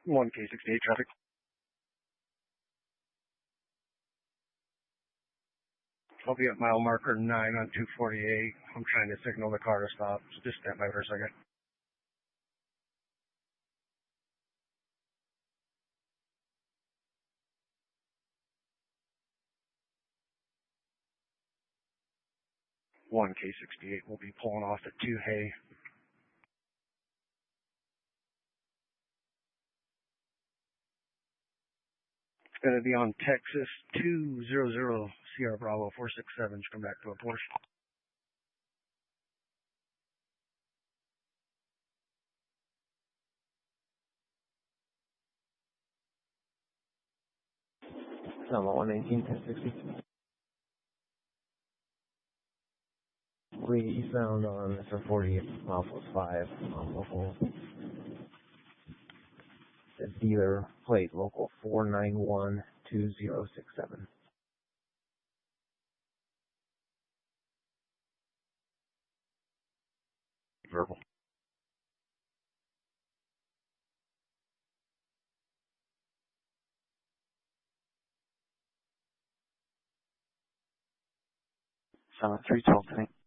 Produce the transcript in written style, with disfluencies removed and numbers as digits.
1K68 traffic. I'll be at mile marker 9 on 248. I'm trying to signal the car to stop, so just stand by for a second. One K68 will be pulling off at 2 Hay. It's going to be on Texas 200 Sierra Bravo 467. Come back to a Porsche. Number 119, 1060. We eastbound on Mr. 40, mile plus 5, local. The dealer plate, local 4912067. Verbal. Summit 312 tonight.